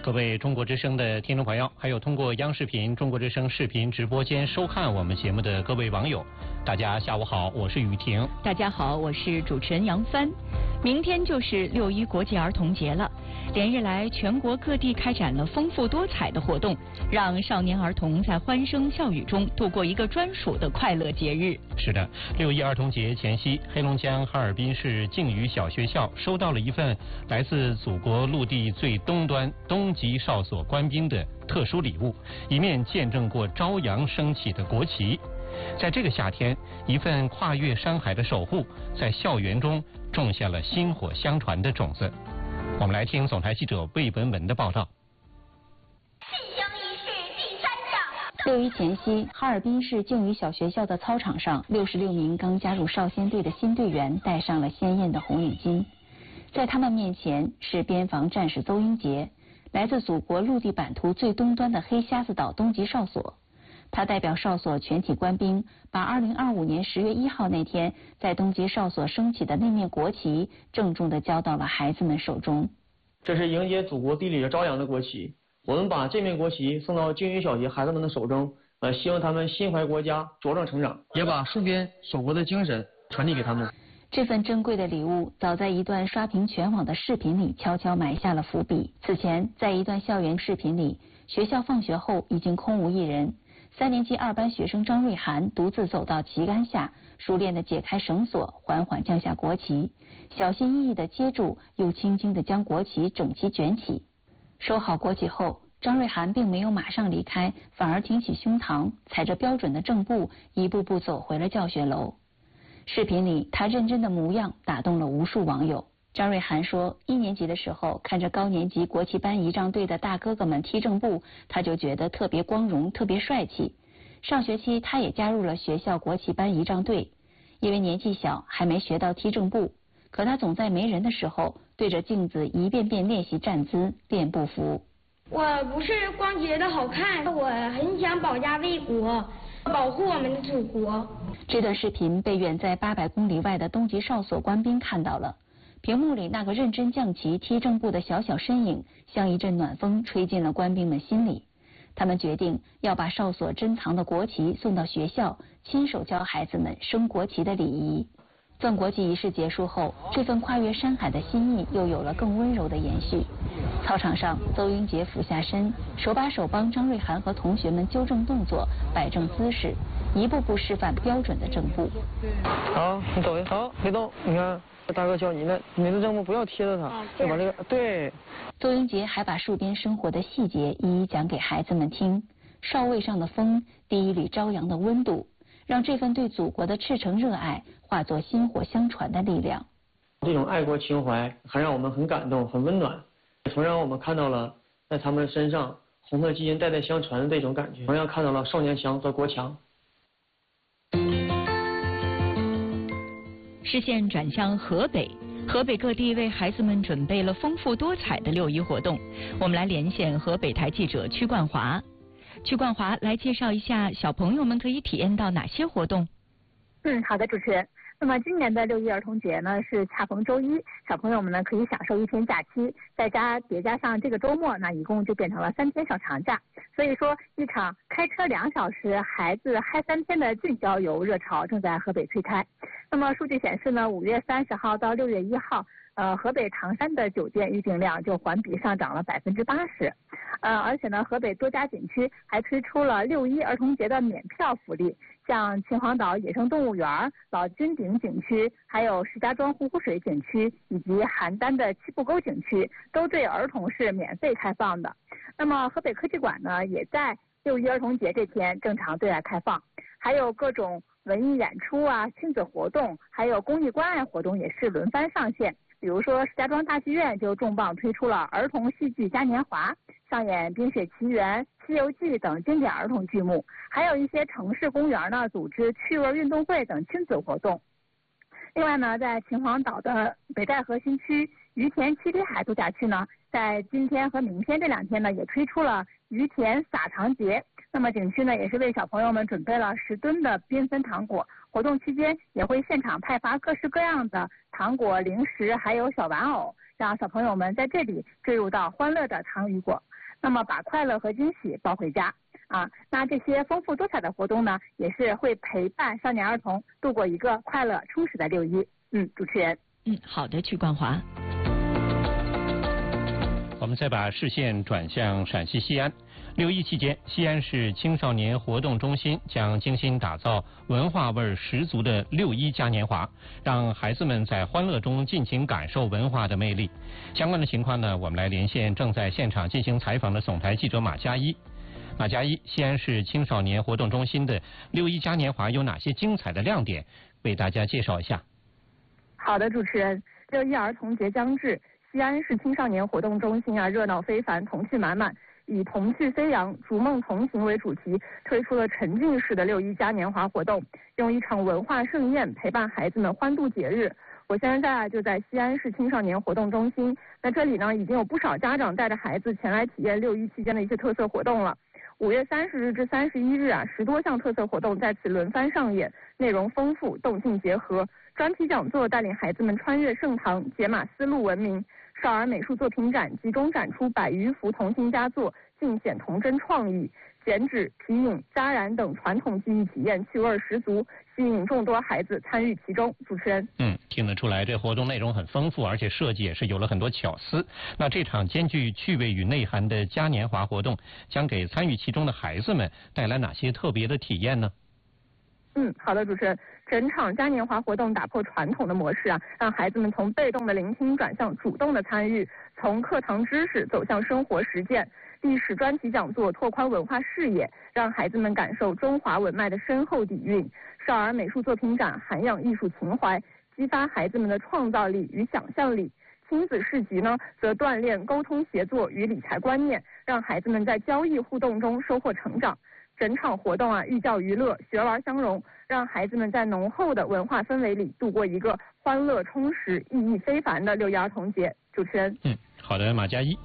各位中国之声的听众朋友，还有通过央视频、中国之声视频直播间收看我们节目的各位网友，大家下午好，我是雨婷。 大家好，我是主持人杨帆。明天就是6·1国际儿童节了，连日来全国各地开展了丰富多彩的活动，让少年儿童在欢声笑语中度过一个专属的快乐节日。 是的，6·1儿童节前夕，黑龙江哈尔滨市靖宇小学校收到了一份来自祖国陆地最东端东极哨所官兵的特殊礼物，一面见证过朝阳升起的国旗。在这个夏天，一份跨越山海的守护，在校园中种下了薪火相传的种子。我们来听总台记者魏文文的报道。 进行仪式第3仗。 6·1前夕，哈尔滨市靖宇小学校的操场上，66名刚加入少先队的新队员戴上了鲜艳的红领巾，在他们面前是边防战士邹英杰，来自祖国陆地版图最东端的黑瞎子岛东极哨所。他代表哨所全体官兵，把2025年10月1号那天在东极哨所升起的那面国旗郑重地交到了孩子们手中。 这是迎接祖国地里的朝阳的国旗，我们把这面国旗送到靖宇小学孩子们的手中，希望他们心怀国家，茁壮成长，也把戍边守国的精神传递给他们。 这份珍贵的礼物，早在一段刷屏全网的视频里悄悄埋下了伏笔。此前，在一段校园视频里，学校放学后已经空无一人。3年级2班学生张瑞涵独自走到旗杆下，熟练地解开绳索，缓缓降下国旗，小心翼翼地接住，又轻轻地将国旗整齐卷起。收好国旗后，张瑞涵并没有马上离开，反而挺起胸膛，踩着标准的正步，一步步走回了教学楼。视频里他认真的模样打动了无数网友。张瑞涵说，1年级的时候看着高年级国旗班仪仗队的大哥哥们踢正步，他就觉得特别光荣，特别帅气。上学期他也加入了学校国旗班仪仗队，因为年纪小还没学到踢正步，可他总在没人的时候对着镜子一遍遍练习站姿，练步幅。 我不是光觉得好看，我很想保家卫国，保护我们的祖国。 这段视频被远在800公里外的东极哨所官兵看到了，屏幕里那个认真降旗踢正步的小小身影，像一阵暖风吹进了官兵们心里。他们决定要把哨所珍藏的国旗送到学校，亲手教孩子们升国旗的礼仪。赠国旗仪式结束后，这份跨越山海的心意又有了更温柔的延续。操场上，邹英杰俯下身，手把手帮张瑞涵和同学们纠正动作，摆正姿势，一步步示范标准的正步。 好，你走，好，别动，你看大哥教你的，每次正步不要贴着他，就把这个对。 邹英杰还把戍边生活的细节一一讲给孩子们听，哨位上的风，第一缕朝阳的温度，让这份对祖国的赤诚热爱化作薪火相传的力量。 这种爱国情怀还让我们很感动，很温暖，同样我们看到了在他们身上红色基因代代相传的这种感觉，同样看到了少年强则国强。 视线转向河北，河北各地为孩子们准备了丰富多彩的6·1活动。我们来连线河北台记者曲冠华。曲冠华来介绍一下小朋友们可以体验到哪些活动。 好的，主持人。那么今年的6·1儿童节呢是恰逢周一，小朋友们呢可以享受1天假期，再叠加上这个周末，那一共就变成了3天小长假。所以说，一场开车2小时，孩子嗨3天的近郊游热潮正在河北吹开。那么数据显示呢，5月30号到6月1号，河北唐山的酒店预订量就环比上涨了80%。而且呢，河北多家景区还推出了6·1儿童节的免票福利，像秦皇岛野生动物园、老君顶景区，还有石家庄呼水景区以及邯郸的七步沟景区，都对儿童是免费开放的。那么河北科技馆呢，也在6·1儿童节这天正常对外开放，还有各种文艺演出啊、亲子活动，还有公益关爱活动也是轮番上线。比如说石家庄大剧院就重磅推出了儿童戏剧嘉年华，上演《冰雪奇缘》《西游记》等经典儿童剧目，还有一些城市公园呢组织趣味运动会等亲子活动。另外呢，在秦皇岛的北戴河新区于田七里海度假区呢，在今天和明天这2天呢，也推出了于田撒糖节。那么景区呢，也是为小朋友们准备了10吨的缤纷糖果，活动期间也会现场派发各式各样的糖果、零食，还有小玩偶， 让小朋友们在这里坠入到欢乐的糖雨果，那么把快乐和惊喜抱回家。那这些丰富多彩的活动呢，也是会陪伴少年儿童度过一个快乐充实的六一。主持人。 好的，曲冠华。 我们再把视线转向陕西西安。六一期间，西安市青少年活动中心将精心打造文化味十足的六一嘉年华，让孩子们在欢乐中尽情感受文化的魅力。相关的情况呢，我们来连线正在现场进行采访的总台记者马佳一。马佳一，西安市青少年活动中心的六一嘉年华有哪些精彩的亮点？为大家介绍一下。 好的，主持人，六一儿童节将至，西安市青少年活动中心热闹非凡，童趣满满，以童趣飞扬、逐梦同行为主题，推出了沉浸式的六一嘉年华活动，用一场文化盛宴陪伴孩子们欢度节日。我现在就在西安市青少年活动中心，那这里呢已经有不少家长带着孩子前来体验六一期间的一些特色活动了。5月30日至31日10多项特色活动在此轮番上演，内容丰富，动静结合。专题讲座带领孩子们穿越盛唐，解码丝路文明。少儿美术作品展集中展出100余幅童心佳作，尽显童真创意。剪纸、皮影、扎染等传统技艺体验趣味十足，吸引众多孩子参与其中。主持人， 听得出来，这活动内容很丰富，而且设计也是有了很多巧思。那这场兼具趣味与内涵的嘉年华活动，将给参与其中的孩子们带来哪些特别的体验呢？ 好的，主持人，整场嘉年华活动打破传统的模式让孩子们从被动的聆听转向主动的参与，从课堂知识走向生活实践。历史专题讲座拓宽文化视野，让孩子们感受中华文脉的深厚底蕴。少儿美术作品展涵养艺术情怀，激发孩子们的创造力与想象力。亲子市集呢，则锻炼沟通协作与理财观念，让孩子们在交易互动中收获成长。整场活动寓教于乐，学玩相融，让孩子们在浓厚的文化氛围里度过一个欢乐充实、意义非凡的六一儿童节。主持人， 好的，马佳一。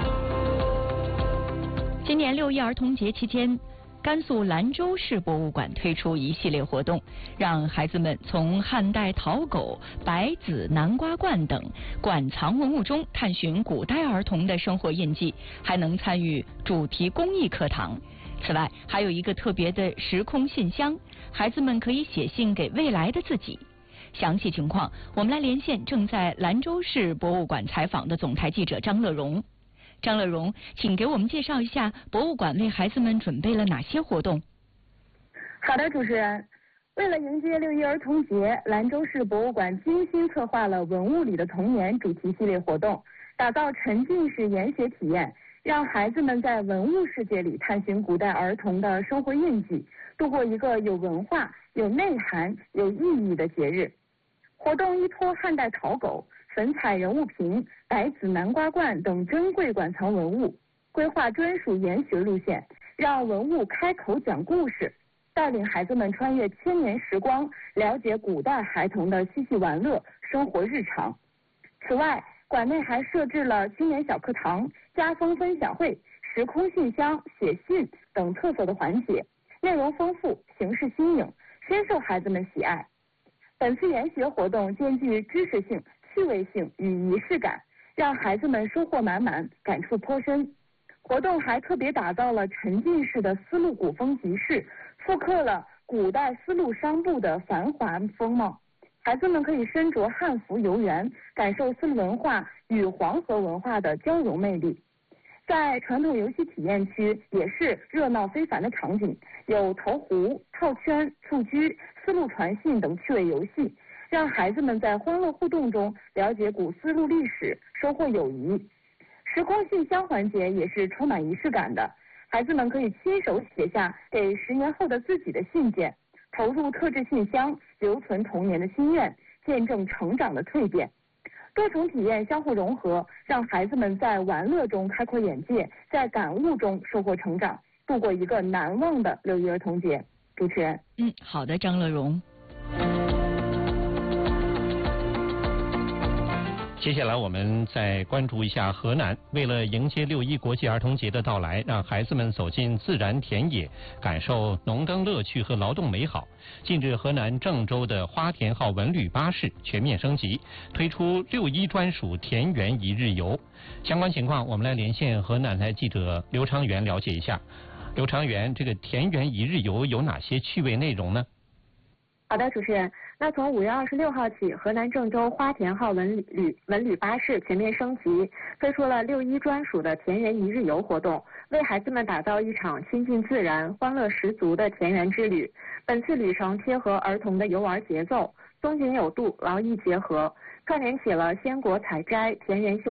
今年六一儿童节期间，甘肃兰州市博物馆推出一系列活动，让孩子们从汉代陶狗、白子、南瓜罐等馆藏文物中探寻古代儿童的生活印记，还能参与主题公益课堂。此外，还有一个特别的时空信箱，孩子们可以写信给未来的自己。详细情况，我们来连线正在兰州市博物馆采访的总台记者张乐荣。张乐荣，请给我们介绍一下博物馆为孩子们准备了哪些活动？ 好的，主持人。为了迎接六一儿童节，兰州市博物馆精心策划了文物里的童年主题系列活动，打造沉浸式研学体验，让孩子们在文物世界里探寻古代儿童的生活印记，度过一个有文化、有内涵、有意义的节日。活动依托汉代陶狗、粉彩人物瓶、白子南瓜罐等珍贵馆藏文物，规划专属研学路线，让文物开口讲故事，带领孩子们穿越千年时光，了解古代孩童的嬉戏玩乐、生活日常。此外，馆内还设置了青年小课堂、家风分享会、时空信箱、写信等特色的环节，内容丰富，形式新颖，深受孩子们喜爱。本次研学活动兼具知识性、趣味性与仪式感，让孩子们收获满满，感触颇深。活动还特别打造了沉浸式的丝路古风集市，复刻了古代丝路商埠的繁华风貌。孩子们可以身着汉服游园，感受丝路文化与黄河文化的交融魅力。在传统游戏体验区也是热闹非凡的场景，有投壶、套圈、蹴鞠、丝路传信等趣味游戏，让孩子们在欢乐互动中了解古丝路历史，收获友谊。时空信箱环节也是充满仪式感的，孩子们可以亲手写下给10年后的自己的信件，投入特制信箱，留存童年的心愿，见证成长的蜕变。多重体验相互融合，让孩子们在玩乐中开阔眼界，在感悟中收获成长，度过一个难忘的六一儿童节。主持人， 好的，张乐荣。 接下来我们再关注一下河南。为了迎接6·1国际儿童节的到来，让孩子们走进自然田野，感受农耕乐趣和劳动美好，近日河南郑州的花田号文旅巴士全面升级，推出6·1专属田园一日游。相关情况我们来连线河南台记者刘长元了解一下。刘长元，这个田园一日游有哪些趣味内容呢？ 好的，主持人。那从5月26号起，河南郑州花田号文旅巴士全面升级，推出了6·1专属的田园一日游活动，为孩子们打造一场亲近自然、欢乐十足的田园之旅。本次旅程贴合儿童的游玩节奏，松紧有度，劳逸结合，串联起了鲜果采摘、田园休